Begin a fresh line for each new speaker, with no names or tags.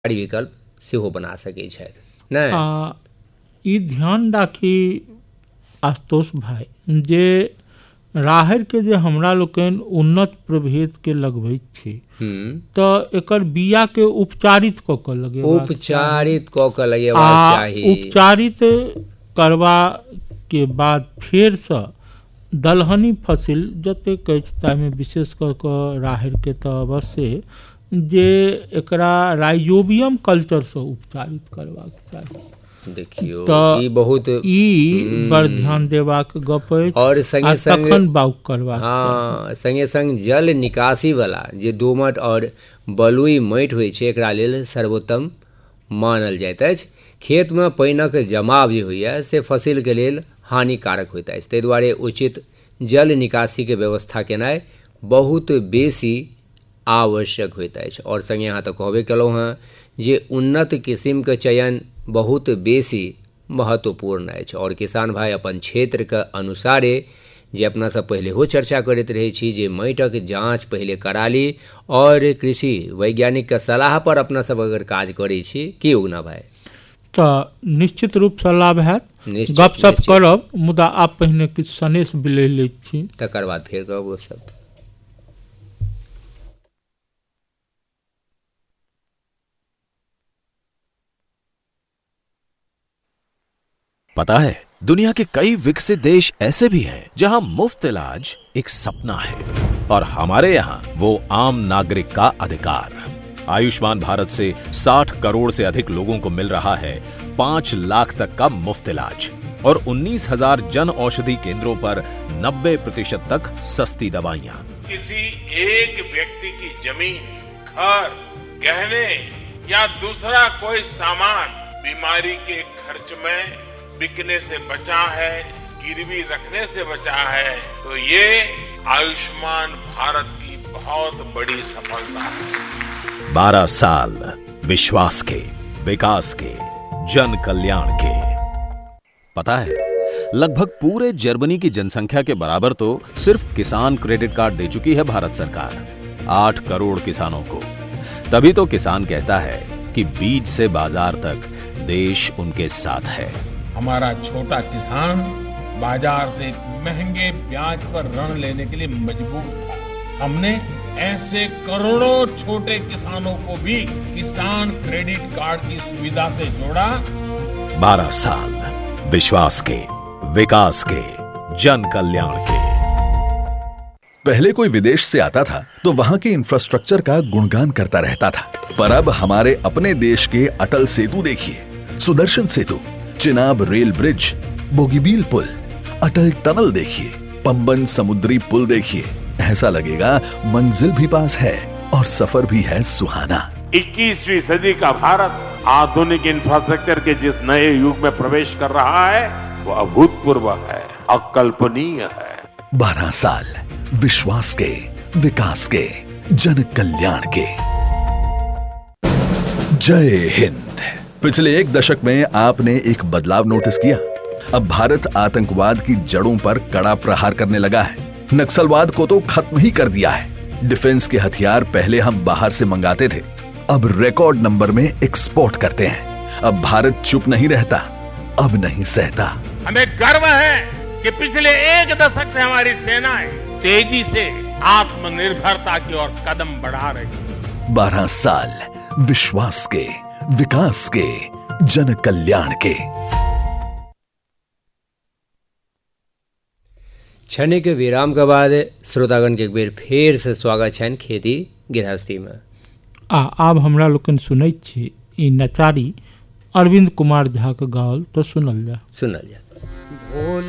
विकल्प सेहो बना सकै छथि नहि।
ई ध्यान राखी आशुतोष भाई जे राहड़ के जे हमरा लोकनि उन्नत प्रभेद के लगबैत छी तऽ एकर बिया के उपचारित कऽ कऽ लगेबाक चाही। उपचारित करबा के बाद फेर से दलहनी फसिल जतेक अछि ताहिमे विशेष कऽ कऽ राहड़ के तऽ अवश्य जे एकरा राइजोबियम कल्चर से उपचारित करबाक चाही।
देखियो ई बहुत
बड़ ध्यान देबाक गप अछि
और संगे संग
बाउग करबाक
संगे संग जल निकासी वाला जे दोमट और बलुई माटि होइ छै एकरा लेल सर्वोत्तम मानल जाइत अछि। खेत में पानिक जमाव जे होइए से फसिल के लेल हानिकारक होइत अछि, ताहि दुआरे उचित जल निकासी के व्यवस्था केनाइ बहुत बेसी आवश्यक होइत अछि। और संगे अहाँ तऽ कहबे केलहुँ हेँ जे उन्नत किस्म के चयन बहुत बेसी महत्वपूर्ण अछि और किसान भाई अपन क्षेत्र के अनुसारे जे अपना सब पहले हो चर्चा करैत रहै छी जे माटिक जांच पहले करा ली और कृषि वैज्ञानिक के सलाह पर अपना सब अगर काज करै छी की उगना भाई
तऽ निश्चित रूप से लाभ हैत। गपशप करब मुदा आप पहिने किछु सनेश बिलहि लैत छी
तकर बाद फेर कहब गपशप।
पता है दुनिया के कई विकसित देश ऐसे भी हैं जहां मुफ्त इलाज एक सपना है और हमारे यहाँ वो आम नागरिक का अधिकार। आयुष्मान भारत से 60 करोड़ से अधिक लोगों को मिल रहा है 5 लाख तक का मुफ्त इलाज और 19,000 जन औषधि केंद्रों पर 90% तक सस्ती दवाइयाँ।
किसी एक व्यक्ति की जमीन, घर, गहने या दूसरा कोई सामान बीमारी के खर्च में बिकने से बचा है, गिरवी रखने से बचा है, तो ये आयुष्मान भारत की बहुत बड़ी सफलता है।
12 साल विश्वास के, विकास के, जन कल्याण के। पता है लगभग पूरे जर्मनी की जनसंख्या के बराबर तो सिर्फ किसान क्रेडिट कार्ड दे चुकी है भारत सरकार 8 करोड़ किसानों को। तभी तो किसान कहता है कि बीज से बाजार तक देश उनके साथ है।
हमारा छोटा किसान बाजार से महंगे ब्याज पर ऋण लेने के लिए मजबूर था। हमने ऐसे करोड़ों छोटे किसानों को भी किसान क्रेडिट कार्ड की सुविधा से जोड़ा।
12 साल विश्वास के, विकास के, जन कल्याण के।
पहले कोई विदेश से आता था तो वहाँ के इंफ्रास्ट्रक्चर का गुणगान करता रहता था, पर अब हमारे अपने देश के अटल सेतु देखिए, सुदर्शन सेतु, चिनाब रेल ब्रिज, बोगीबील पुल, अटल टनल देखिए, पंबन समुद्री पुल देखिए। ऐसा लगेगा मंजिल भी पास है और सफर भी है सुहाना।
21वीं सदी का भारत आधुनिक इंफ्रास्ट्रक्चर के जिस नए युग में प्रवेश कर रहा है वो अभूतपूर्व है, अकल्पनीय है।
12 साल विश्वास के, विकास के, जन कल्याण के। जय हिंद। पिछले 1 दशक में आपने एक बदलाव नोटिस किया। अब भारत आतंकवाद की जड़ों पर कड़ा प्रहार करने लगा है। नक्सलवाद को तो खत्म ही कर दिया है। डिफेंस के हथियार पहले हम बाहर से मंगाते थे, अब रिकॉर्ड नंबर में एक्सपोर्ट करते हैं। अब भारत चुप नहीं रहता, अब नहीं सहता।
हमें गर्व है कि पिछले 1 दशक से हमारी सेनाएं तेजी से आत्मनिर्भरता की ओर कदम बढ़ा रही है।
12 साल विश्वास के, विकास के, जन कल्याण के।
क्षणिक विराम के बाद श्रोतागण के एक बेर फेर से स्वागत छनि खेती गृहस्थी में।
आब हमरा लोकनि सुनैत छी ई नचारी अरविंद कुमार झा के गाओल तो सुनल जा।